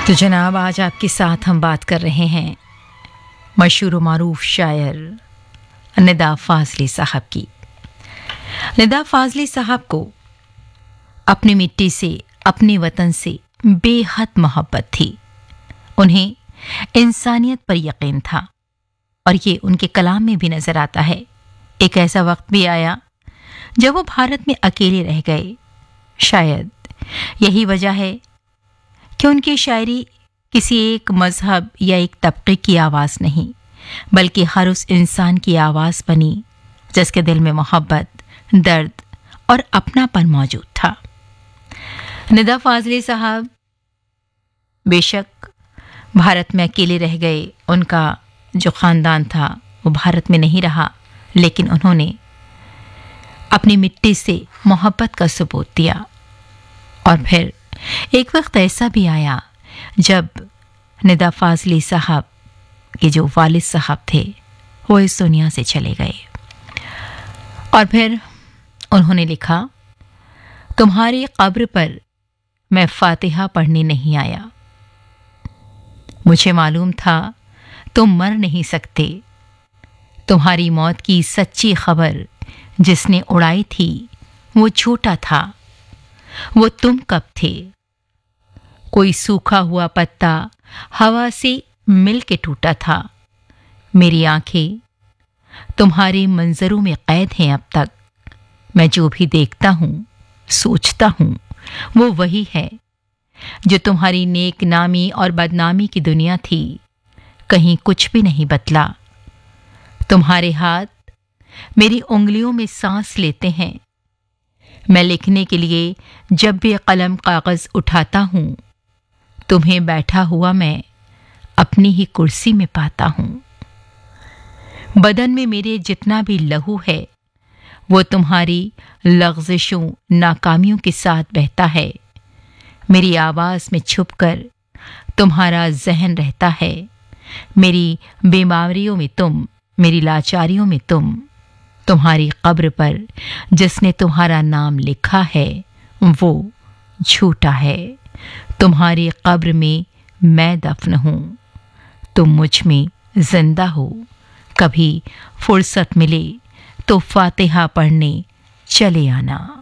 तो जनाब, आज आपके साथ हम बात कर रहे हैं मशहूर व मारूफ शायर निदा फाजली साहब की। निदा फाजली साहब को अपनी मिट्टी से, अपने वतन से बेहद मोहब्बत थी। उन्हें इंसानियत पर यकीन था और ये उनके कलाम में भी नजर आता है। एक ऐसा वक्त भी आया जब वो भारत में अकेले रह गए। शायद यही वजह है कि उनकी शायरी किसी एक मजहब या एक तबके की आवाज़ नहीं, बल्कि हर उस इंसान की आवाज़ बनी जिसके दिल में मोहब्बत, दर्द और अपनापन मौजूद था। निदा फाजली साहब बेशक भारत में अकेले रह गए। उनका जो ख़ानदान था वो भारत में नहीं रहा, लेकिन उन्होंने अपनी मिट्टी से मोहब्बत का सबूत दिया। और फिर एक वक्त ऐसा भी आया जब निदा फाजली साहब के जो वालिद साहब थे वो इस दुनिया से चले गए। और फिर उन्होंने लिखा, तुम्हारी कब्र पर मैं फातिहा पढ़ने नहीं आया। मुझे मालूम था तुम मर नहीं सकते। तुम्हारी मौत की सच्ची खबर जिसने उड़ाई थी वो झूठा था। वो तुम कब थे? कोई सूखा हुआ पत्ता हवा से मिल के टूटा था। मेरी आंखें तुम्हारे मंजरों में कैद हैं अब तक। मैं जो भी देखता हूं, सोचता हूं, वो वही है जो तुम्हारी नेक नामी और बदनामी की दुनिया थी। कहीं कुछ भी नहीं बदला। तुम्हारे हाथ मेरी उंगलियों में सांस लेते हैं। मैं लिखने के लिए जब भी कलम कागज उठाता हूं, तुम्हें बैठा हुआ मैं अपनी ही कुर्सी में पाता हूं। बदन में मेरे जितना भी लहू है वो तुम्हारी लग़्ज़िशों, नाकामियों के साथ बहता है। मेरी आवाज़ में छुपकर तुम्हारा जहन रहता है। मेरी बीमारियों में तुम, मेरी लाचारियों में तुम। तुम्हारी कब्र पर जिसने तुम्हारा नाम लिखा है वो झूठा है। तुम्हारी कब्र में मैं दफन हूँ, तुम मुझ में जिंदा हो। कभी फुर्सत मिले तो फातिहा पढ़ने चले आना।